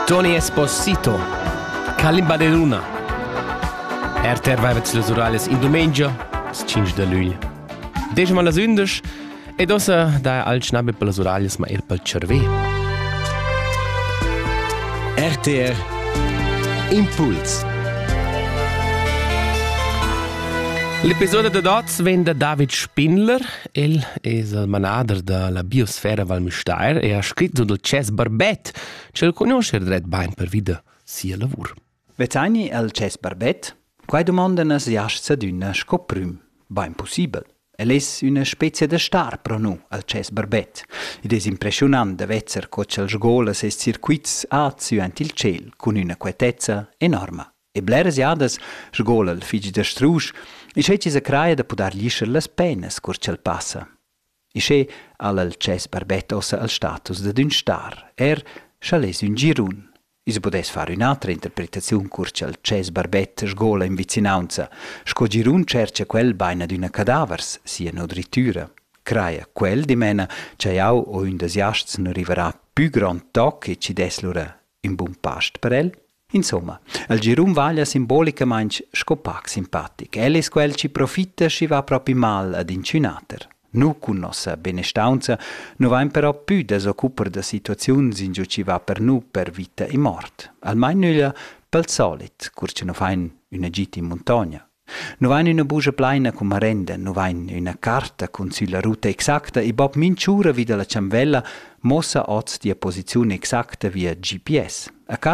Tony Esposito, Kalimba de Luna. Vaivet las oralias in domengia, 5 de luglio. Deja las undes, ed ossa da al schnabe per las oralias ma pel cerve. RTR Impuls. L'episodio de dots ven da David Spindler. El es il manader de la biosfera Val Müstair e ha scritto del Ces Barbet, ce il conosce dret bain per vida sia lavur. Vezaini al Ces Barbet? Quai domandan as jaschza d'una scoprüm. Bain possibel. El es una specie de star pro nu al Ces Barbet. Ed es impressionant de vezzer co c'el sgolas es circuits suent il ciel, con una quietezza enorma. E bleras jadas sgola il figi de strusch, e c'è ci se craia da podar lischer las penas cur c'el passa. E c'è al Ces Barbet ossa al status d'un star, c'ales un girun. E se podes fare un'altra interpretazione cur c'el Ces Barbet sgola in vicinanza, sco girun cerca quel baina d'una cadavers, sia nodritura. Craia quel di mena c'è au o un des jasts non arriverà più grand toc e ci des lura in bun past per el. Insomma, il girun vaglia simbolicamente scopac simpatic. El es quel ci profitta si va proprio mal ad incunater. Nu con nossa benestaunza no vain però più desoccupar da situaziuns in giù ci va per nu per vita e mort. Almain nulla pel solit, cur ce no fain una gita in montagna. No vain una bugia plaina con marenda, no vain una carta con sulla ruta exacta e bob minciura vida la ciambella mossa oz di posizione exacta via GPS.